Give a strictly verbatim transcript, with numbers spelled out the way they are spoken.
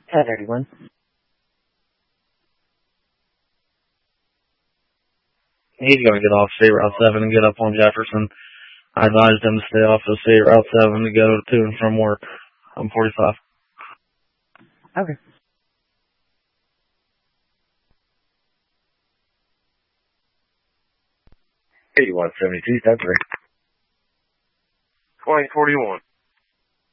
ten thirty-one. He's going to get off State Route seven and get up on Jefferson. I advised him to stay off of State Route seven to go to and from work. I'm forty-five. Okay. eighty-one seventy-two, ten three. twenty forty-one.